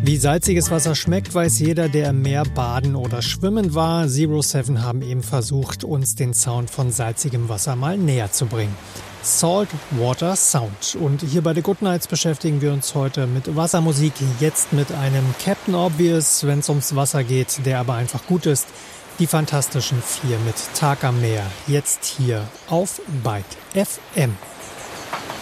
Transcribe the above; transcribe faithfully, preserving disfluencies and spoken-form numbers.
Wie salziges Wasser schmeckt, weiß jeder, der im Meer baden oder schwimmen war. Zero Seven haben eben versucht, uns den Sound von salzigem Wasser mal näher zu bringen. Salt Water Sound. Und hier bei The Good Nights beschäftigen wir uns heute mit Wassermusik. Jetzt mit einem Captain Obvious, wenn es ums Wasser geht, der aber einfach gut ist. Die Fantastischen Vier mit Tag am Meer. Jetzt hier auf Byte F M.